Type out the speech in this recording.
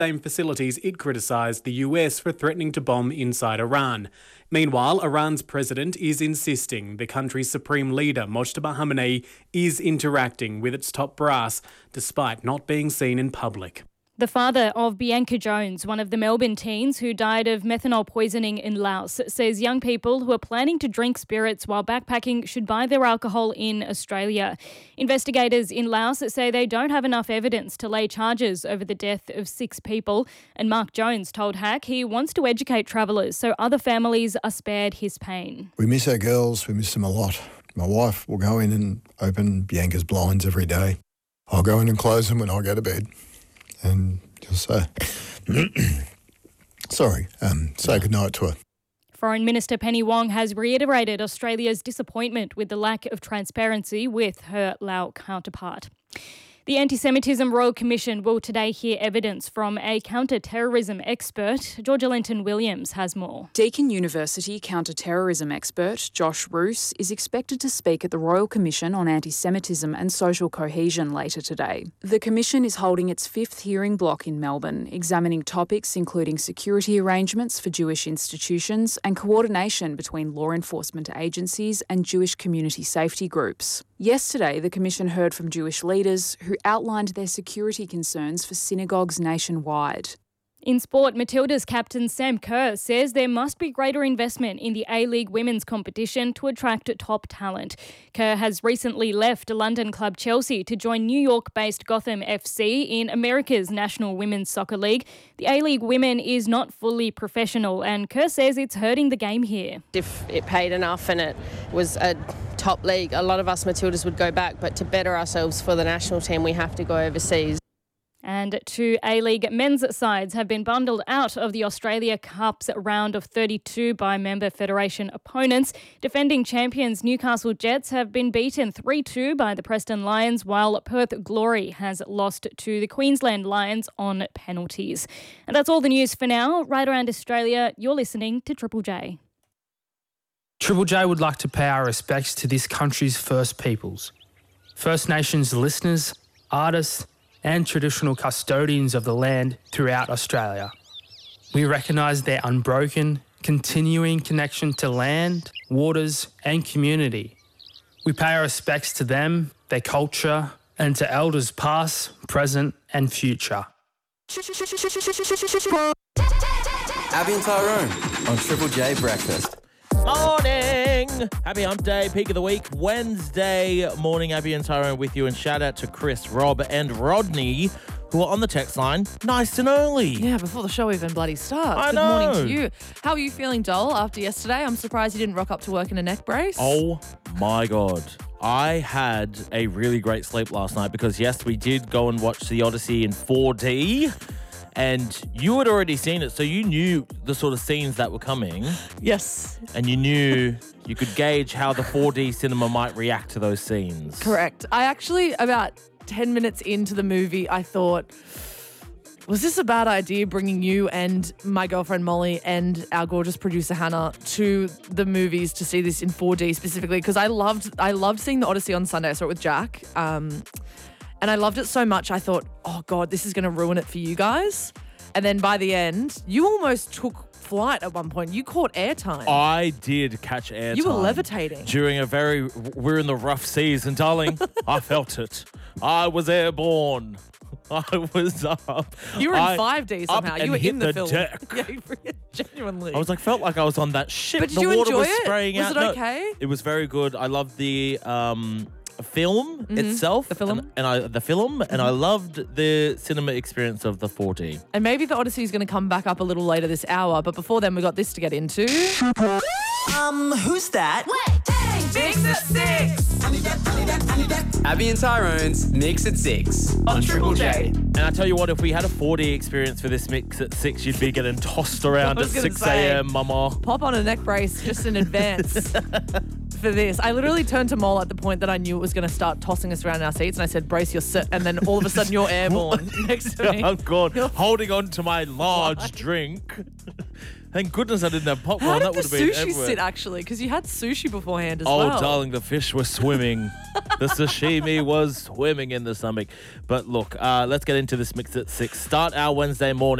same facilities it criticised the US for threatening to bomb inside Iran. Meanwhile, Iran's president is insisting the country's supreme leader, Mojtaba Khamenei, is interacting with its top brass, despite not being seen in public. The father of Bianca Jones, one of the Melbourne teens who died of methanol poisoning in Laos, says young people who are planning to drink spirits while backpacking should buy their alcohol in Australia. Investigators in Laos say they don't have enough evidence to lay charges over the death of 6 people. And Mark Jones told Hack he wants to educate travellers so other families are spared his pain. We miss our girls, we miss them a lot. My wife will go in and open Bianca's blinds every day. I'll go in and close them when I go to bed. And just say, say goodnight to her. Foreign Minister Penny Wong has reiterated Australia's disappointment with the lack of transparency with her Lao counterpart. The Anti-Semitism Royal Commission will today hear evidence from a counter-terrorism expert. Georgia Linton-Williams has more. Deakin University counter-terrorism expert Josh Roos is expected to speak at the Royal Commission on Anti-Semitism and Social Cohesion later today. The Commission is holding its 5th hearing block in Melbourne, examining topics including security arrangements for Jewish institutions and coordination between law enforcement agencies and Jewish community safety groups. Yesterday, the Commission heard from Jewish leaders who outlined their security concerns for synagogues nationwide. In sport, Matilda's captain Sam Kerr says there must be greater investment in the A-League women's competition to attract top talent. Kerr has recently left London club Chelsea to join New York-based Gotham FC in America's National Women's Soccer League. The A-League women is not fully professional, and Kerr says it's hurting the game here. If it paid enough and it was a top league, a lot of us Matildas would go back, but to better ourselves for the national team, we have to go overseas. And 2 A-League men's sides have been bundled out of the Australia Cup's round of 32 by member federation opponents. Defending champions Newcastle Jets have been beaten 3-2 by the Preston Lions, while Perth Glory has lost to the Queensland Lions on penalties. And that's all the news for now. Right around Australia, you're listening to Triple J. Triple J would like to pay our respects to this country's First Peoples, First Nations listeners, artists, and traditional custodians of the land throughout Australia. We recognise their unbroken, continuing connection to land, waters, and community. We pay our respects to them, their culture, and to elders past, present, and future. Abby and Tyrone on Triple J Breakfast. Morning! Happy Hump Day, peak of the week, Wednesday morning. Abby and Tyrone with you, and shout out to Chris, Rob and Rodney who are on the text line nice and early. Yeah, before the show even bloody starts. I Good know. morning to you. How are you feeling, Dole, after yesterday? I'm surprised you didn't rock up to work in a neck brace. Oh my God. I had a really great sleep last night because, yes, we did go and watch The Odyssey in 4D. And you had already seen it, so you knew the sort of scenes that were coming. Yes. And you knew you could gauge how the 4D cinema might react to those scenes. Correct. I actually, about 10 minutes into the movie, I thought, was this a bad idea bringing you and my girlfriend Molly and our gorgeous producer Hannah to the movies to see this in 4D specifically? Because I loved seeing The Odyssey on Sunday. I saw it with Jack. And I loved it so much, I thought, oh, God, this is going to ruin it for you guys. And then by the end, you almost took flight at one point. You caught airtime. I did catch airtime. You were levitating. During we're in the rough seas, and darling, I felt it. I was airborne. I was up. You were in 5D somehow. You were in the film. Deck. Yeah, genuinely. I felt like I was on that ship. But did the you water enjoy was it? spraying Was out. it okay? It was very good. I loved the film itself. The film? And I loved the cinema experience of the 4D. And maybe the Odyssey is going to come back up a little later this hour, but before then we got this to get into. Who's that? Mix at 6! Abby and Tyrone's Mix at 6 on Triple J. And I tell you what, if we had a 4D experience for this Mix at 6, you'd be getting tossed around at 6 a.m, mama. Pop on a neck brace just in advance for this. I literally turned to Mole at the point that I knew it was going to start tossing us around in our seats, and I said, brace your sit, and then all of a sudden you're airborne next to me. I'm gone, holding on to my large drink. Thank goodness I didn't have popcorn. How That did would the have been sushi everywhere. sit, actually? Because you had sushi beforehand as Oh, well. darling, the fish were swimming. The sashimi was swimming in the stomach. But look, let's get into this mix at 6. Start our Wednesday morning.